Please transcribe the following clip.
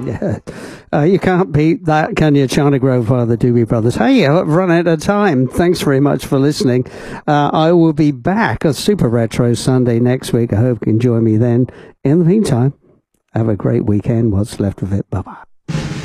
Yeah. You can't beat that, can you? China Grove by the Doobie Brothers. Hey, I've run out of time. Thanks very much for listening. I will be back on Super Retro Sunday next week. I hope you can join me then. In the meantime, have a great weekend. What's left of it. Bye-bye.